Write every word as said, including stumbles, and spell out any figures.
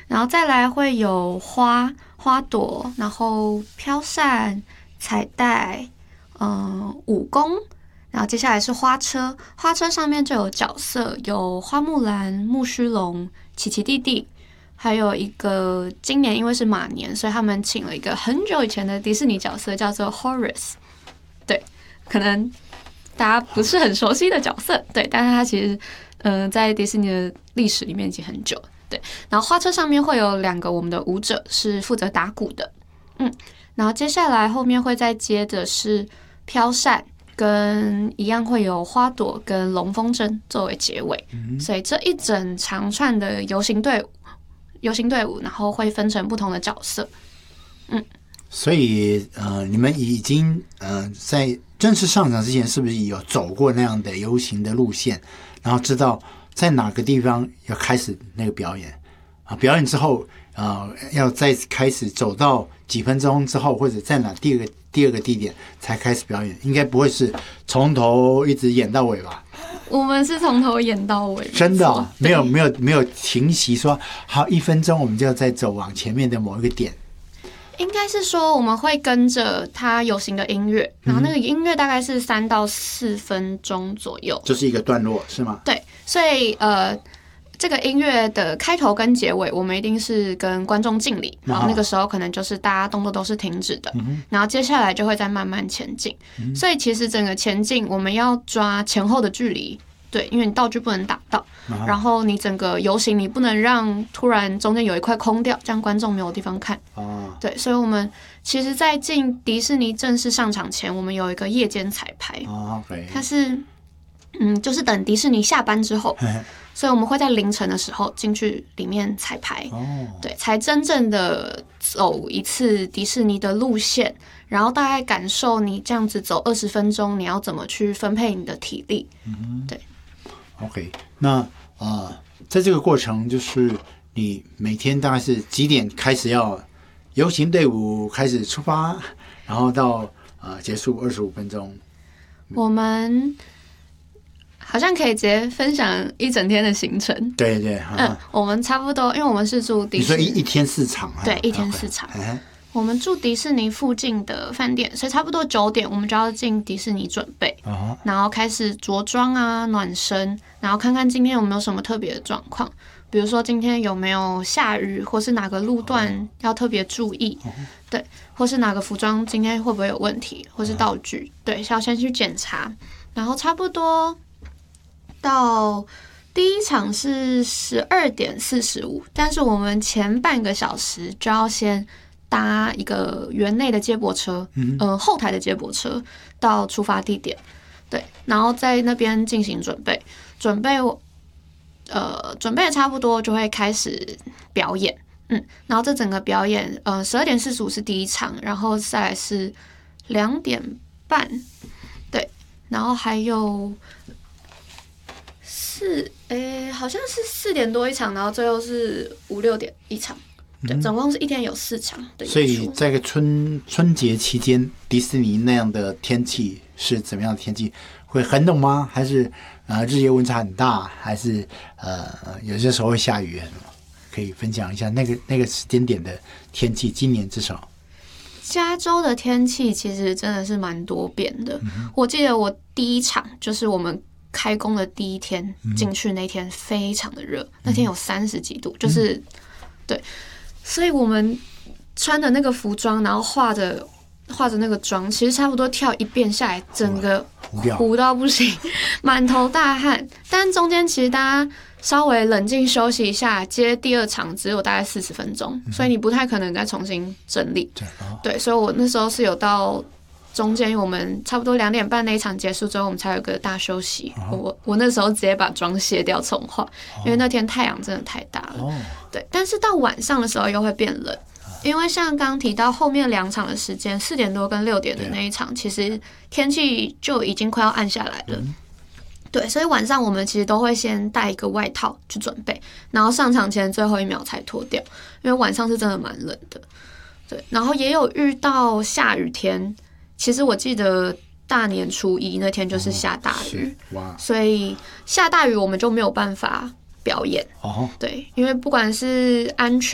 然后再来会有花花朵，然后飘扇、彩带，嗯，武功。然后接下来是花车，花车上面就有角色，有花木兰、木须龙、奇奇弟弟，还有一个今年因为是马年，所以他们请了一个很久以前的迪士尼角色，叫做 Horace。对，可能大家不是很熟悉的角色，对，但是他其实，嗯、呃，在迪士尼的历史里面已经很久了，对。然后花车上面会有两个我们的舞者是负责打鼓的，嗯，然后接下来后面会再接的是飘扇。跟一样会有花朵跟龙风筝作为结尾，嗯、所以这一整长串的游行队伍，游行队伍，然后会分成不同的角色，嗯， 所以呃，你们已经呃在正式上场之前，是不是有走过那样的游行的路线，然后知道在哪个地方要开始那个表演啊？表演之后啊、呃，要再开始走到几分钟之后，或者在哪第二个。第二个地点才开始表演，应该不会是从头一直演到尾吧？ 我们是从头演到尾， 真的、哦、没有没有没有停息说好一分钟我们就要再走往前面的某一个点。 应该是说我们会跟着它有形的音乐，然后那个音乐大概是三到四分钟左右， 就是一个段落是吗？ 对，所以呃。这个音乐的开头跟结尾，我们一定是跟观众敬礼，然后那个时候可能就是大家动作都是停止的，然后接下来就会再慢慢前进。所以其实整个前进，我们要抓前后的距离，对，因为你道具不能打到，然后你整个游行你不能让突然中间有一块空掉，这样观众没有地方看。对，所以我们其实，在进迪士尼正式上场前，我们有一个夜间彩排，它是嗯，就是等迪士尼下班之后。所以我们会在凌晨的时候进去里面彩排，哦、对，才真正的走一次迪士尼的路线，然后大概感受你这样子走二十分钟，你要怎么去分配你的体力。嗯，对。 OK， 那呃，在这个过程，就是你每天大概是几点开始要游行队伍开始出发，然后到呃结束二十五分钟。 我们。好像可以直接分享一整天的行程。 对对， 嗯，我们差不多，因为我们是住迪士尼， 你说一一天四场， 对，一天四场。Okay. 我们住迪士尼附近的饭店，所以差不多九点我们就要进迪士尼准备， uh-huh. 然后开始着装啊、暖身，然后看看今天有没有什么特别的状况，比如说今天有没有下雨，或是哪个路段要特别注意， uh-huh. 对，或是哪个服装今天会不会有问题，或是道具， uh-huh. 对，要先去检查，然后差不多。到第一场是十二点四十五，但是我们前半个小时就要先搭一个园内的接驳车，嗯、呃，后台的接驳车到出发地点，对，然后在那边进行准备，准备，呃，准备的差不多就会开始表演，嗯，然后这整个表演，呃，十二点四十五是第一场，然后再来是两点半，对，然后还有。四诶，好像是四点多一场，然后最后是五六点一场，对，总共是一天有四场的演出。 所以在个春春节期间，迪士尼那样的天气是怎么样的天气？会很冷吗？还是呃日夜温差很大？还是呃有些时候会下雨？可以分享一下那个那个时间点的天气。今年至少， 加州的天气其实真的是蛮多变的。嗯、我记得我第一场就是我们。开工的第一天进去那天非常的热，嗯、那天有三十几度，就是、嗯、对，所以我们穿的那个服装，然后化着化着那个妆，其实差不多跳一遍下来，整个糊到不行，满头大汗。但中间其实大家稍微冷静休息一下，接第二场只有大概四十分钟，嗯、所以你不太可能再重新整理。哦、对，所以我那时候是有到。中间我们差不多两点半那一场结束之后，我们才有个大休息。Oh. 我我那时候直接把妆卸掉重化， oh. 因为那天太阳真的太大了。Oh. 对，但是到晚上的时候又会变冷， oh. 因为像刚刚提到后面两场的时间，四点多跟六点的那一场， yeah. 其实天气就已经快要暗下来了。Mm. 对，所以晚上我们其实都会先带一个外套去准备，然后上场前最后一秒才脱掉，因为晚上是真的蛮冷的。对，然后也有遇到下雨天。其实我记得大年初一那天就是下大雨，哦、所以下大雨我们就没有办法表演。哦、对，因为不管是安全。